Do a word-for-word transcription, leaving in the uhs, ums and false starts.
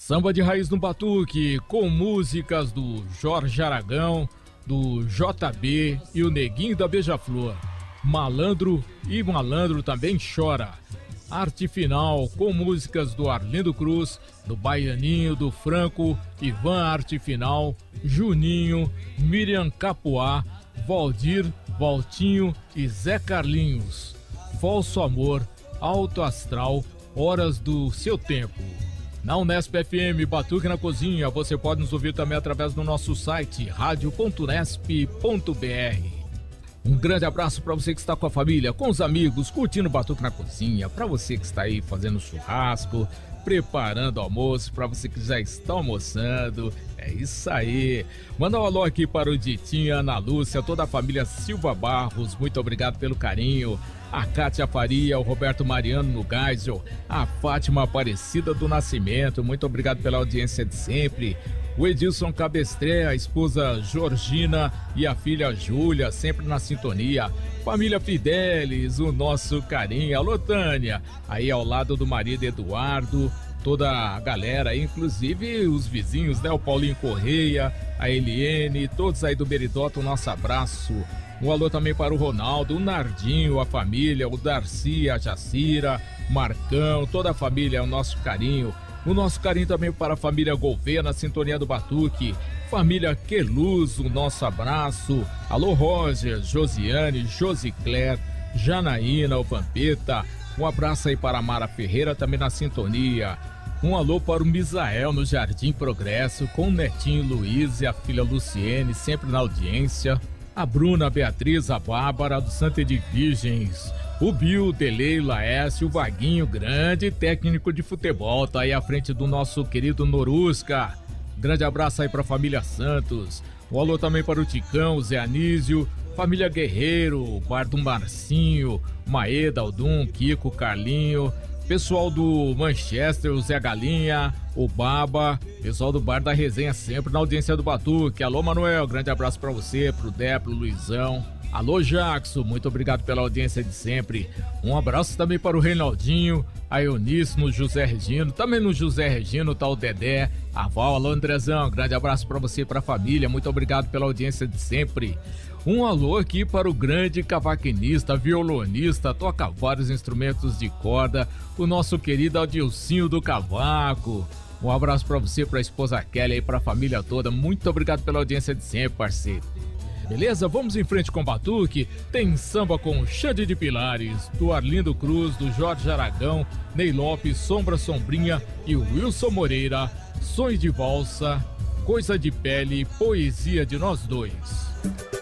Samba de raiz no batuque, com músicas do Jorge Aragão, do J B e o Neguinho da Beija-Flor. Malandro e Malandro também chora. Arte Final, com músicas do Arlindo Cruz, do Baianinho, do Franco, Ivan Arte Final, Juninho, Miriam Capuá, Valdir, Valtinho e Zé Carlinhos. Falso Amor, Alto Astral, Horas do Seu Tempo. Na Unesp F M, Batuque na Cozinha, você pode nos ouvir também através do nosso site rádio ponto unesp ponto br. Um grande abraço para você que está com a família, com os amigos, curtindo Batuque na Cozinha, para você que está aí fazendo churrasco, preparando almoço, para você que já está almoçando. É isso aí. Manda um alô aqui para o Ditinho, Ana Lúcia, toda a família Silva Barros, muito obrigado pelo carinho. A Cátia Faria, o Roberto Mariano no Geisel, a Fátima Aparecida do Nascimento, muito obrigado pela audiência de sempre. O Edilson Cabestré, a esposa Georgina e a filha Júlia, sempre na sintonia. Família Fidelis, o nosso carinho. Alô, Tânia, aí ao lado do marido Eduardo, toda a galera, inclusive os vizinhos, né? O Paulinho Correia, a Eliene, todos aí do Beridota, o nosso abraço. Um alô também para o Ronaldo, o Nardinho, a família, o Darcy, a Jacira, Marcão, toda a família, o nosso carinho. O nosso carinho também para a família Gouveia, na sintonia do Batuque. Família Queluz, o nosso abraço. Alô, Roger, Josiane, Josicler, Janaína, o Vampeta. Um abraço aí para a Mara Ferreira, também na sintonia. Um alô para o Misael, no Jardim Progresso, com o netinho Luiz e a filha Luciene, sempre na audiência. A Bruna, a Beatriz, a Bárbara, do Santa de Virgens. O Bill, o Delei, o Laércio, o Vaguinho, grande técnico de futebol, tá aí à frente do nosso querido Norusca. Grande abraço aí pra família Santos. Um alô também para o Ticão, o Zé Anísio, família Guerreiro, o Bar do Marcinho, Maeda, o Dum, Kiko, Carlinho, pessoal do Manchester, o Zé Galinha, o Baba, pessoal do Bar da Resenha, sempre na audiência do Batuque. Alô, Manuel, grande abraço pra você, pro Dé, pro Luizão. Alô, Jackson, muito obrigado pela audiência de sempre. Um abraço também para o Reinaldinho, a Eunice, no José Regino, também no José Regino tá o Dedé, a Val. Alô, Andrezão, grande abraço para você e para a família, muito obrigado pela audiência de sempre. Um alô aqui para o grande cavaquinista, violonista, toca vários instrumentos de corda, o nosso querido Adilcinho do Cavaco. Um abraço para você, para a esposa Kelly e para a família toda, muito obrigado pela audiência de sempre, parceiro. Beleza? Vamos em frente com o Batuque. Tem samba com Xande de Pilares, do Arlindo Cruz, do Jorge Aragão, Ney Lopes, Sombra Sombrinha e Wilson Moreira. Sonho de Valsa, Coisa de Pele, Poesia de Nós Dois.